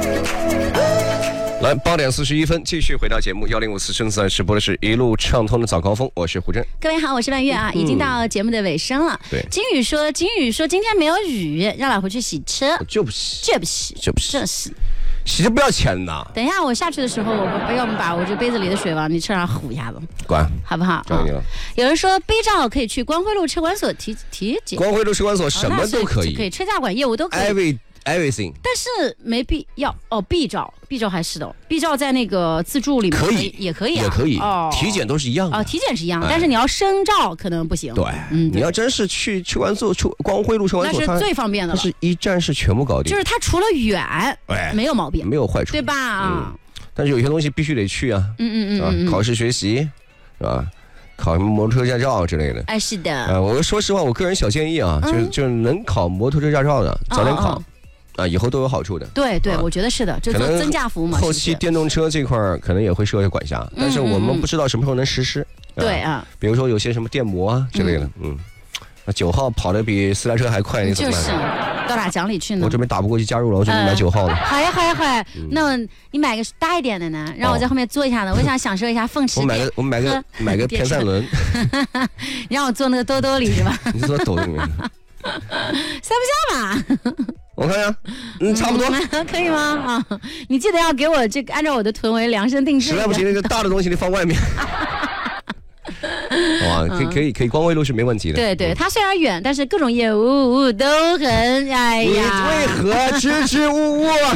来8:41，继续回到节目105.4正在直播的是一路畅通的早高峰，我是胡真。 各位好，我是半月啊，已经到节目的尾声了。 对， 金宇说今天没有雨，让老胡去洗车。 就不洗， 这不洗， 洗就不要钱呐。 等一下我下去的时候，要不把我这杯子里的水往你车上呼一下子， 管好不好？ 交给你了。 有人说杯照可以去光辉路车管所体检， 光辉路车管所什么都可以， 可以车架管业务都可以。 Everything， 但是没必要哦。B 照还是的，B 照在那个自助里面可以， 也可以啊， 也可以哦。 体检都是一样的体检是一样的，但是你要深照可能不行。 对，你要真是去车管所、光辉路车管所， 那是最方便的了， 它是一站式全部搞定。 就是它除了远，没有毛病， 没有坏处， 对吧？ 但是有些东西必须得去啊，考试学习是吧？考什么摩托车驾照之类的。 哎，是的。 我说实话，我个人小建议啊，就是能考摩托车驾照的早点考。以后都有好处的。 对，我觉得是的，这做增价服务嘛。 后期电动车这块可能也会设一些管辖，但是我们不知道什么时候能实施。 对啊， 比如说有些什么电摩啊之类的，那9号跑得比私家车还快，你怎么办？ 就是到哪讲理去呢？ 我准备打不过去加入了，我准备买9号了。 好呀，那你买个大一点的呢，让我在后面坐一下呢，我想享受一下凤池。 我买个偏3轮。 你让我坐那个兜兜里是吧？ 你坐兜里面。 塞不下吧？ 我看呀，差不多， 可以吗？你记得要给我这个按照我的臀围量身定制。 实在不行，那个大的东西你放外面。哇，可以，光辉路是没问题的。 对，它虽然远，但是各种业务都很，哎呀， 你为何支支吾吾？